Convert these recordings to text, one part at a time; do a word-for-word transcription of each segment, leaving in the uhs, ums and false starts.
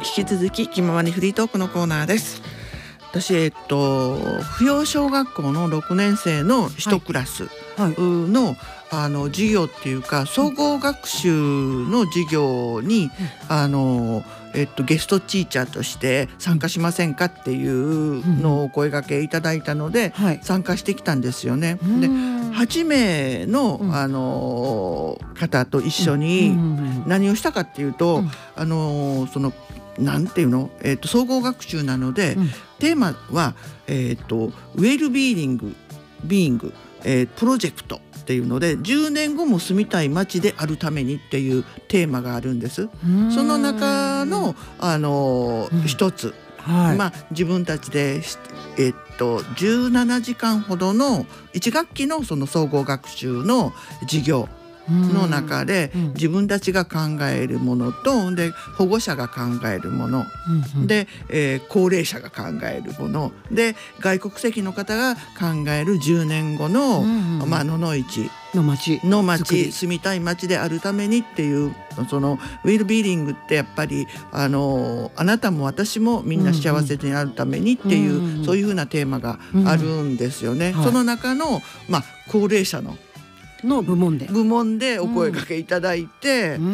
引き続き気ままにフリートークのコーナーです。私、えっと、扶養小学校のろくねん生の一クラスの、はいはい、あの授業っていうか総合学習の授業に、うん、あのえっと、ゲストティーチャーとして参加しませんかっていうのをお声掛けいただいたので、うん、参加してきたんですよね。ではちめいの、うん、あの方と一緒に何をしたかっていうと、うん、あのそのなんていうの、えー、と総合学習なので、うん、テーマは、えー、とウェルビーリングビーイング、えー、プロジェクトっていうのでじゅうねんごも住みたい街であるためにっていうテーマがあるんです。その中の、あのーうん、一つ、はい、まあ、自分たちで、えー、っとじゅうななじかんほどのいち学期のその総合学習の授業の中で、うんうん、自分たちが考えるものとで保護者が考えるもの、うんうん、で、えー、高齢者が考えるもので外国籍の方が考えるじゅうねんごの、うんうん、まあ、野々市の町の町住みたい町であるためにっていうそのウィルビーリングってやっぱりあのあなたも私もみんな幸せになるためにっていう、うんうん、そういうふうなテーマがあるんですよね。うんはい、その中の、まあ、高齢者のの部門で部門でお声掛けいただいて、うん、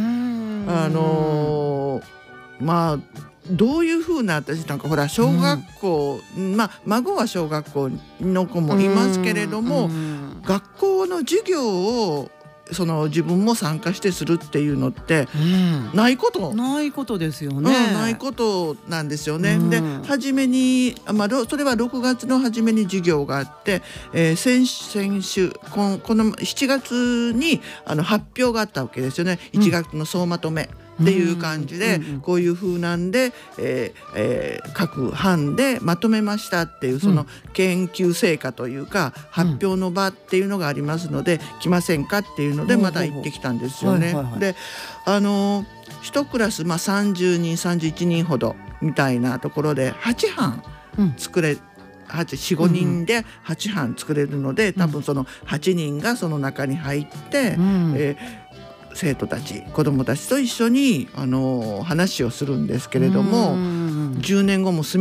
あのー、まあどういうふうな私なんかほら小学校、うん、まあ孫は小学校の子もいますけれども、うん、学校の授業をその自分も参加してするっていうのって、うん、ないことないことですよね、 うん、ないことなんですよね。うん、で初めに、まあ、それはろくがつの初めに授業があって、えー、先, 先週この、このしちがつにあの発表があったわけですよね。いちがつの総まとめ、うん、っていう感じで、うんうん、こういう風なんで、えーえー、各班でまとめましたっていうその研究成果というか、うん、発表の場っていうのがありますので、来ませんかっていうのでまた行ってきたんですよね。であの一クラス、まあ、さんじゅうにんさんじゅういちにんほどみたいなところではち班作れ、うんよん、ごにんではち班作れるので、多分そのはちにんがその中に入って、うんえー生徒たち子どもたちと一緒にあの話をするんですけれども、じゅうねんごも住